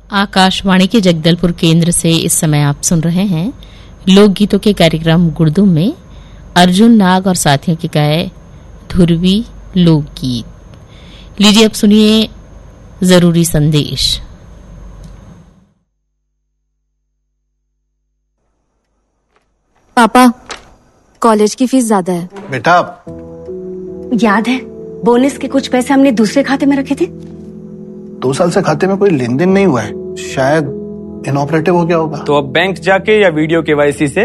आकाशवाणी के जगदलपुर केंद्र से इस समय आप सुन रहे हैं लोकगीतों के कार्यक्रम गुड़दुम में अर्जुन नाग और साथियों के गाए ध्रुवी लोकगीत। लीजिए अब सुनिए जरूरी संदेश। पापा, कॉलेज की फीस ज्यादा है। बेटा, याद है बोनस के कुछ पैसे हमने दूसरे खाते में रखे थे? 2 साल से खाते में कोई लेन देन नहीं हुआ है, शायद इनऑपरेटिव हो गया होगा। तो अब बैंक जाके या वीडियो केवाईसी से